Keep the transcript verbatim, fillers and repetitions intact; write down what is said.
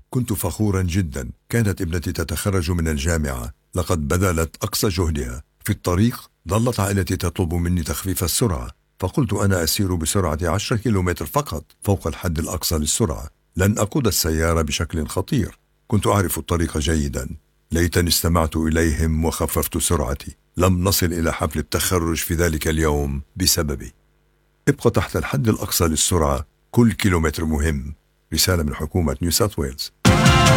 كنت فخورا جدا. كانت ابنتي تتخرج من الجامعة، لقد بذلت أقصى جهدها. في الطريق ظلت عائلتي تطلب مني تخفيف السرعة، فقلت أنا أسير بسرعة عشرة كيلومتر فقط فوق الحد الأقصى للسرعة، لن أقود السيارة بشكل خطير. كنت أعرف الطريق جيدا، ليتني استمعت إليهم وخففت سرعتي. لم نصل إلى حفل التخرج في ذلك اليوم بسببي. ابقى تحت الحد الأقصى للسرعة، كل كيلومتر مهم. رسالة من حكومة نيو ساوث ويلز.